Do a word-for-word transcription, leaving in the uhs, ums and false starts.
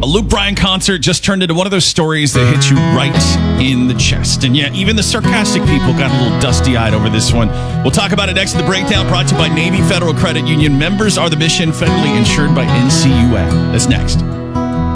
A Luke Bryan concert just turned into one of those stories that hits you right in the chest. And yeah, even the sarcastic people got a little dusty-eyed over this one. We'll talk about it next in the breakdown, brought to you by Navy Federal Credit Union. Members are the mission, federally insured by N C U A. That's next.